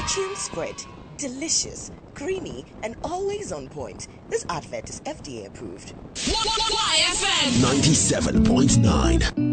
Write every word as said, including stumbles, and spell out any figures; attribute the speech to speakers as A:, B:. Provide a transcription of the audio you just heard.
A: Tune spread. Delicious, creamy, and always on point. This advert is F D A approved.
B: Y F M
C: ninety-seven point nine.